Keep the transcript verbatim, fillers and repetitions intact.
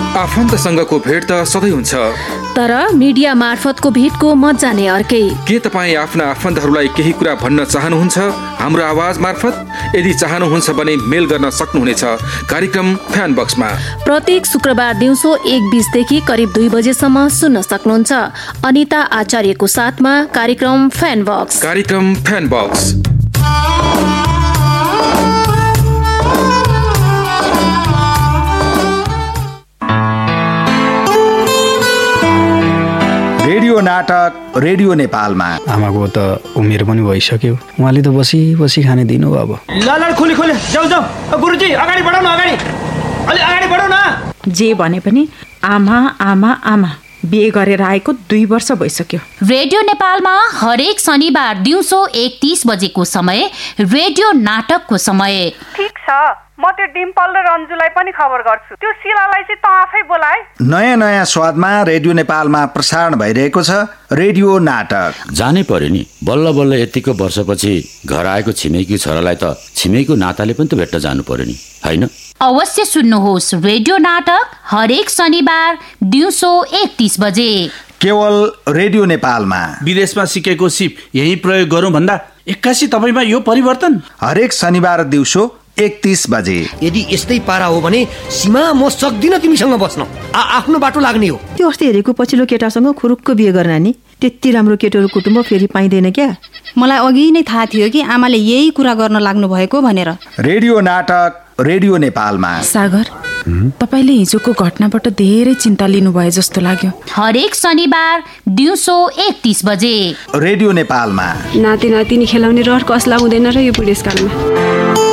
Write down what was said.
आफन्तसँगको भेट त सधैँ हुन्छ, तर मिडिया मार्फतको भेटको मजा नै अर्कै। के तपाईँ आफ्ना आफन्तहरूलाई केही कुरा भन्न चाहनुहुन्छ हाम्रो आवाज मार्फत? यदि चाहनुहुन्छ भने मेल गर्न सक्नुहुनेछ कार्यक्रम फ्यान बक्समा। प्रत्येक शुक्रबार दिउँसो एक बीसदेखि करिब दुई बजेसम्म सुन्न सक्नुहुन्छ अनिता आचार्यको साथमा कार्यक्रम फ्यान बक्स। कार्यक्रम फ्यान बक्स। रेडियो नाटक रेडियो नेपालमा। आमाको त उमेर पनि भइसक्यो, उहाँले त बसी बसी खाने दिनु अब। ल ल खोले खोले जाऊ जाऊ गुरुजी, अगाडि बढाउन, अगाडि अलि अगाडि बढाउ न। जे भने पनि आमा आमा आमा बिहे गरेर आएको दुई वर्ष भइसक्यो। रेडियो नेपालमा हरेक शनिबार दिउँसो एकतीस बजेको समय रेडियो नाटकको समय। ठीक छ, म त्यो डिम्पल र रन्जुलाई पनि खबर गर्छु। त्यो शिलालाई चाहिँ त आफै बोलाए। नयाँ नयाँ स्वादमा रेडियो नेपालमा प्रसारण भइरहेको छ रेडियो नाटक। जानै पर्यो नि, बल्ल बल्ल यतिको वर्षपछि घर आएको छिमेकी छोरालाई त छिमेकीको नाताले पनि त भेट्न जानु पर्यो नि, हैन? अवश्य सुन्नुहोस् रेडियो नाटक हरेक शनिबार दिउँसो एकतीस बजे केवल रेडियो नेपालमा। विदेशमा सिकेको सिप यही प्रयोग गरौँ भन्दा एक्कासी तपाईमा यो परिवर्तन। हरेक शनिबार दिउँसो एकतीस बजे। यदि यस्तै पारा हो भने सीमा म सक्दिन तिमीसँग बस्न, आ आफ्नो बाटो लाग्ने हो। त्यो अस्ति हेरेको पछिल्लो केटासँग खुरुक्क बिहे गर्न नि, त्यति राम्रो केटोहरू कुटुम्ब फेरि पाइँदैन क्या। मलाई अघि नै थाहा थियो कि आमाले यही कुरा गर्न लाग्नु भएको भनेर। रेडियो नाटक रेडियो नेपालमा। सागर, तपाईले हिजोको घटनाबाट धेरै चिन्ता लिनु भयो जस्तो लाग्यो। हरेक शनिबार दिउँसो एकतीस बजे रेडियो नेपालमा। नाति नातिनी खेलाउने रहर कसलाई हुँदैन र यो बुढेसकालमा।